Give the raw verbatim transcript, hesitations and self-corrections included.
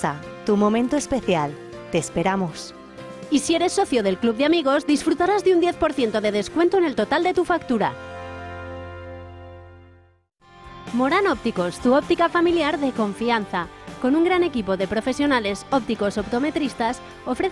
Casa, tu momento especial. Te esperamos. Y si eres socio del Club de Amigos, disfrutarás de un diez por ciento de descuento en el total de tu factura. Morán Ópticos, tu óptica familiar de confianza. Con un gran equipo de profesionales ópticos optometristas, ofrece